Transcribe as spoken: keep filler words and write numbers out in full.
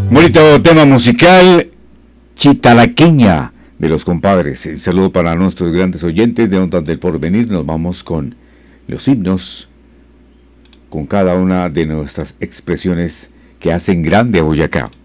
Bonito tema musical, Chitalaqueña, de los compadres. Un saludo para nuestros grandes oyentes de Ondas del Porvenir. Nos vamos con los himnos, con cada una de nuestras expresiones que hacen grande a Boyacá.